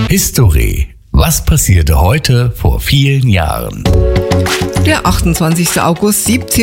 History. Was passierte heute vor vielen Jahren? Der 28. August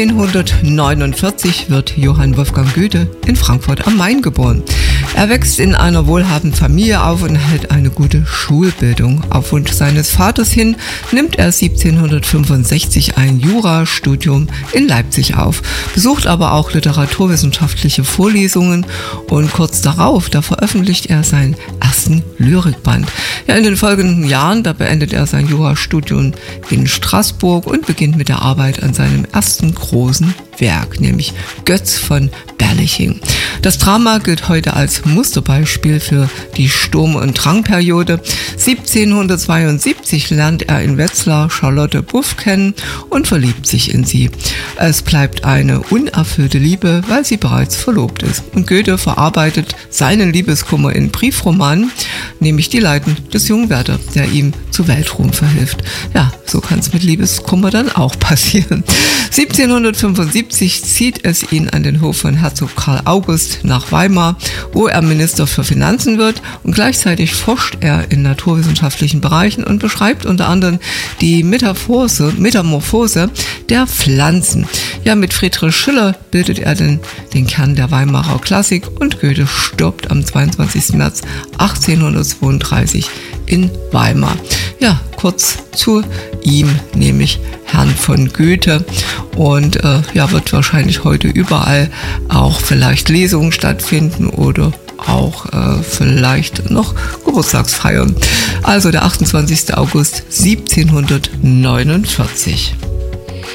1749 wird Johann Wolfgang Goethe in Frankfurt am Main geboren. Er wächst in einer wohlhabenden Familie auf und erhält eine gute Schulbildung. Auf Wunsch seines Vaters hin nimmt er 1765 ein Jurastudium in Leipzig auf, besucht aber auch literaturwissenschaftliche Vorlesungen und kurz darauf, da veröffentlicht er seinen ersten Lyrikband. Ja, in den folgenden Jahren, da beendet er sein Jurastudium in Straßburg und beginnt mit der Arbeit an seinem ersten großen Werk, nämlich Götz von Berliching. Das Drama gilt heute als Musterbeispiel für die Sturm- und Drangperiode. 1772 lernt er in Wetzlar Charlotte Buff kennen und verliebt sich in sie. Es bleibt eine unerfüllte Liebe, weil sie bereits verlobt ist. Und Goethe verarbeitet seinen Liebeskummer in Briefromanen, nämlich die Leiden des jungen Werther, der ihm zu Weltruhm verhilft. Ja, so kann es mit Liebeskummer dann auch passieren. 1775 zieht es ihn an den Hof von Herzog Karl August nach Weimar, wo er Minister für Finanzen wird, und gleichzeitig forscht er in naturwissenschaftlichen Bereichen und beschreibt unter anderem die Metamorphose der Pflanzen. Ja, mit Friedrich Schiller bildet er den Kern der Weimarer Klassik, und Goethe stirbt am 22. März 1832 in Weimar. Ja, kurz zu ihm, nämlich Herrn von Goethe, und wird wahrscheinlich heute überall auch vielleicht Lesungen stattfinden oder auch vielleicht noch Geburtstagsfeiern. Also der 28. August 1749.